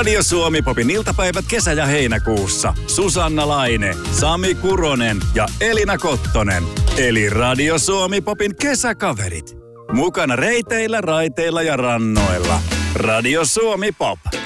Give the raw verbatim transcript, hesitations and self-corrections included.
Radio Suomi Popin iltapäivät kesä- ja heinäkuussa. Susanna Laine, Sami Kuronen ja Elina Kottonen. Eli Radio Suomi Popin kesäkaverit. Mukana reiteillä, raiteilla ja rannoilla. Radio Suomi Pop.